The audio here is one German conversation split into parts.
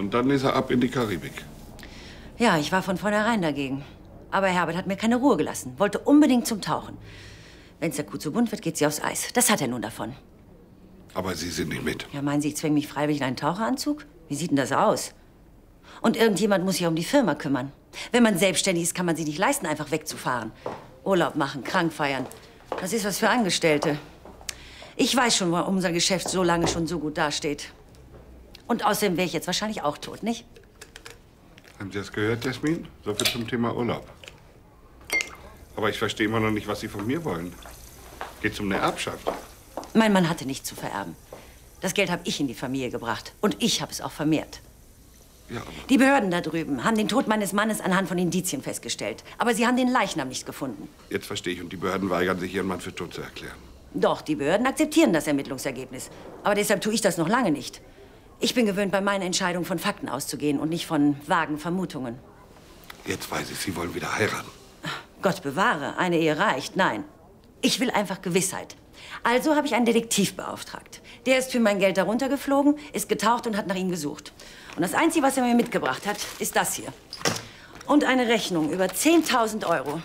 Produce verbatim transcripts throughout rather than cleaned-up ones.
Und dann ist er ab in die Karibik. Ja, ich war von vornherein dagegen. Aber Herbert hat mir keine Ruhe gelassen. Wollte unbedingt zum Tauchen. Wenn es der Kuh zu bunt wird, geht sie aufs Eis. Das hat er nun davon. Aber Sie sind nicht mit. Ja, meinen Sie, ich zwänge mich freiwillig in einen Taucheranzug? Wie sieht denn das aus? Und irgendjemand muss sich um die Firma kümmern. Wenn man selbstständig ist, kann man sich nicht leisten, einfach wegzufahren. Urlaub machen, krank feiern. Das ist was für Angestellte. Ich weiß schon, warum unser Geschäft so lange schon so gut dasteht. Und außerdem wäre ich jetzt wahrscheinlich auch tot, nicht? Haben Sie das gehört, Jasmin? So viel zum Thema Urlaub. Aber ich verstehe immer noch nicht, was Sie von mir wollen. Geht's um eine Erbschaft? Mein Mann hatte nichts zu vererben. Das Geld habe ich in die Familie gebracht. Und ich habe es auch vermehrt. Ja, aber... Die Behörden da drüben haben den Tod meines Mannes anhand von Indizien festgestellt. Aber sie haben den Leichnam nicht gefunden. Jetzt verstehe ich. Und die Behörden weigern sich, Ihren Mann für tot zu erklären. Doch, die Behörden akzeptieren das Ermittlungsergebnis. Aber deshalb tue ich das noch lange nicht. Ich bin gewöhnt, bei meinen Entscheidungen von Fakten auszugehen und nicht von vagen Vermutungen. Jetzt weiß ich, Sie wollen wieder heiraten. Gott bewahre, eine Ehe reicht. Nein, ich will einfach Gewissheit. Also habe ich einen Detektiv beauftragt. Der ist für mein Geld darunter geflogen, ist getaucht und hat nach ihm gesucht. Und das Einzige, was er mir mitgebracht hat, ist das hier. Und eine Rechnung über zehntausend Euro.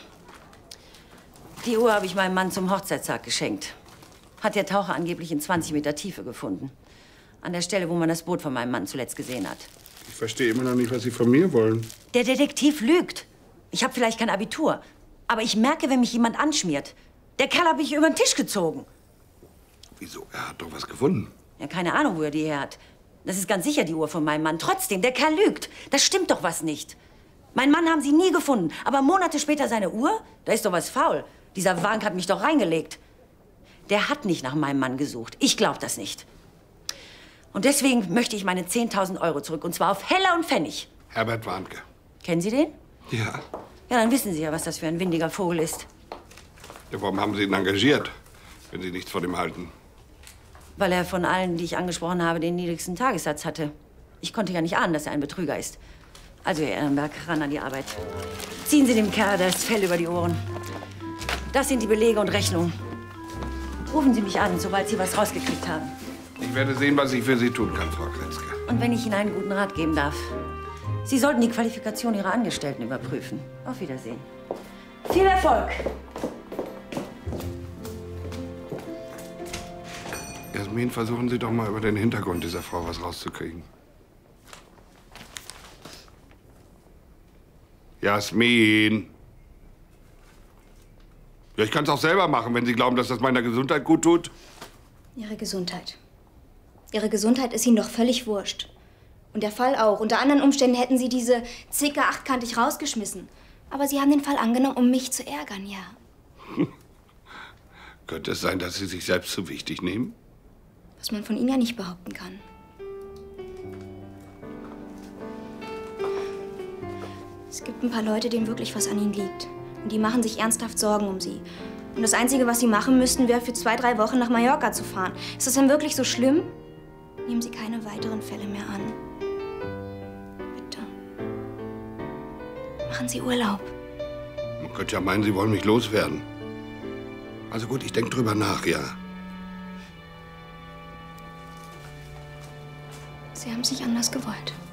Die Uhr habe ich meinem Mann zum Hochzeitstag geschenkt. Hat der Taucher angeblich in zwanzig Meter Tiefe gefunden. An der Stelle, wo man das Boot von meinem Mann zuletzt gesehen hat. Ich verstehe immer noch nicht, was Sie von mir wollen. Der Detektiv lügt. Ich habe vielleicht kein Abitur. Aber ich merke, wenn mich jemand anschmiert. Der Kerl habe ich über den Tisch gezogen. Wieso? Er hat doch was gefunden. Ja, keine Ahnung, wo er die her hat. Das ist ganz sicher die Uhr von meinem Mann. Trotzdem, der Kerl lügt. Da stimmt doch was nicht. Mein Mann haben sie nie gefunden. Aber Monate später seine Uhr? Da ist doch was faul. Dieser Wank hat mich doch reingelegt. Der hat nicht nach meinem Mann gesucht. Ich glaube das nicht. Und deswegen möchte ich meine zehntausend Euro zurück. Und zwar auf Heller und Pfennig. Herbert Warnke. Kennen Sie den? Ja. Ja, dann wissen Sie ja, was das für ein windiger Vogel ist. Ja, warum haben Sie ihn engagiert, wenn Sie nichts von ihm halten? Weil er von allen, die ich angesprochen habe, den niedrigsten Tagessatz hatte. Ich konnte ja nicht ahnen, dass er ein Betrüger ist. Also, Herr Ehrenberg, ran an die Arbeit. Ziehen Sie dem Kerl das Fell über die Ohren. Das sind die Belege und Rechnungen. Rufen Sie mich an, sobald Sie was rausgekriegt haben. Ich werde sehen, was ich für Sie tun kann, Frau Kretzke. Und wenn ich Ihnen einen guten Rat geben darf. Sie sollten die Qualifikation Ihrer Angestellten überprüfen. Auf Wiedersehen. Viel Erfolg! Jasmin, versuchen Sie doch mal über den Hintergrund dieser Frau was rauszukriegen. Jasmin! Ja, ich kann es auch selber machen, wenn Sie glauben, dass das meiner Gesundheit gut tut. Ihre Gesundheit. Ihre Gesundheit ist Ihnen doch völlig wurscht. Und der Fall auch. Unter anderen Umständen hätten Sie diese Zicke achtkantig rausgeschmissen. Aber Sie haben den Fall angenommen, um mich zu ärgern, ja. Könnte es sein, dass Sie sich selbst zu wichtig nehmen? Was man von Ihnen ja nicht behaupten kann. Es gibt ein paar Leute, denen wirklich was an Ihnen liegt. Und die machen sich ernsthaft Sorgen um Sie. Und das Einzige, was Sie machen müssten, wäre für zwei, drei Wochen nach Mallorca zu fahren. Ist das denn wirklich so schlimm? Nehmen Sie keine weiteren Fälle mehr an. Bitte. Machen Sie Urlaub. Man könnte ja meinen, Sie wollen mich loswerden. Also gut, ich denke drüber nach, ja. Sie haben es nicht anders gewollt.